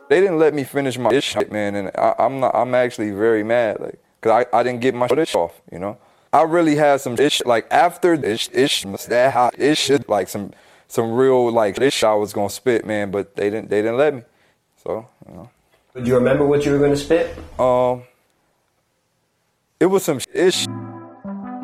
They didn't let me finish my shit, man, and I'm actually very mad, like, cause I didn't get my shit off, you know. I really had some ish, like after this ish, that hot ish, like some real like ish I was gonna spit, man, but they didn't let me. So, you know. Do you remember what you were gonna spit? It was some ish.